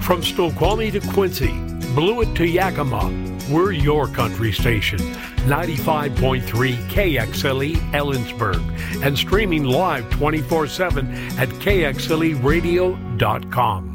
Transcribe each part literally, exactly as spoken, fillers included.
From Snoqualmie to Quincy, Blewett to Yakima, we're your country station. ninety-five point three K X L E Ellensburg and streaming live twenty-four seven at K X L E radio dot com.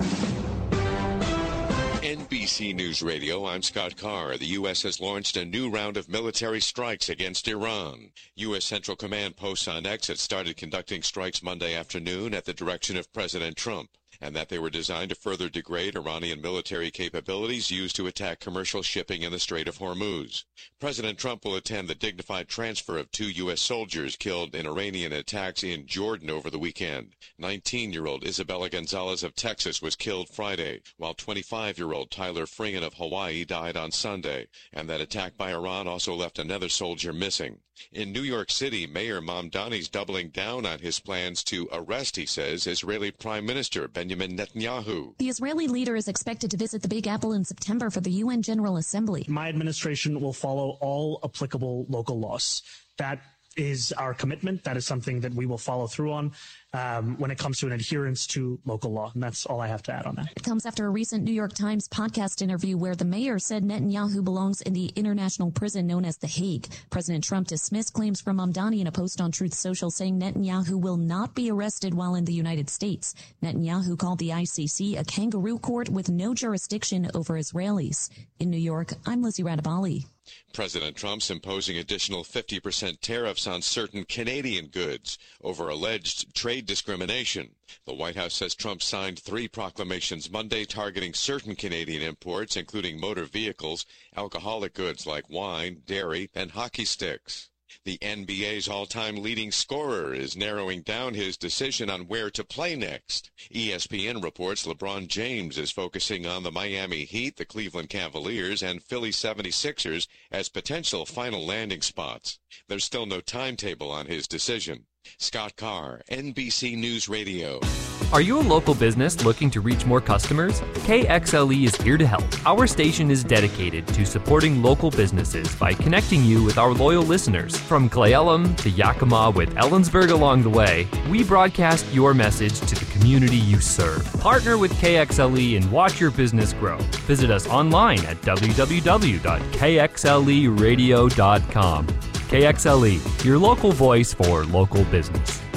N B C News Radio, I'm Scott Carr. The U S has launched a new round of military strikes against Iran. U S Central Command posts on X had started conducting strikes Monday afternoon at the direction of President Trump, and that they were designed to further degrade Iranian military capabilities used to attack commercial shipping in the Strait of Hormuz. President Trump will attend the dignified transfer of two U S soldiers killed in Iranian attacks in Jordan over the weekend. nineteen-year-old Isabella Gonzalez of Texas was killed Friday, while twenty-five-year-old Tyler Fringan of Hawaii died on Sunday, and that attack by Iran also left another soldier missing. In New York City, Mayor Mamdani's doubling down on his plans to arrest, he says, Israeli Prime Minister Benjamin Netanyahu. The Israeli leader is expected to visit the Big Apple in September for the U N General Assembly. My administration will follow all applicable local laws. That is our commitment. That is something that we will follow through on um, when it comes to an adherence to local law. And that's all I have to add on that. It comes after a recent New York Times podcast interview where the mayor said Netanyahu belongs in the international prison known as The Hague. President Trump dismissed claims from Mamdani in a post on Truth Social saying Netanyahu will not be arrested while in the United States. Netanyahu called the I C C a kangaroo court with no jurisdiction over Israelis. In New York, I'm Lizzie Radabali. President Trump's imposing additional fifty percent tariffs on certain Canadian goods over alleged trade discrimination. The White House says Trump signed three proclamations Monday targeting certain Canadian imports, including motor vehicles, alcoholic goods like wine, dairy, and hockey sticks. The N B A's all-time leading scorer is narrowing down his decision on where to play next. E S P N reports LeBron James is focusing on the Miami Heat, the Cleveland Cavaliers, and Philly seventy-sixers as potential final landing spots. There's still no timetable on his decision. Scott Carr, N B C News Radio. Are you a local business looking to reach more customers? K X L E is here to help. Our station is dedicated to supporting local businesses by connecting you with our loyal listeners. From Cle Elum to Yakima with Ellensburg along the way, we broadcast your message to the community you serve. Partner with K X L E and watch your business grow. Visit us online at w w w dot k x l e radio dot com. K X L E, your local voice for local business.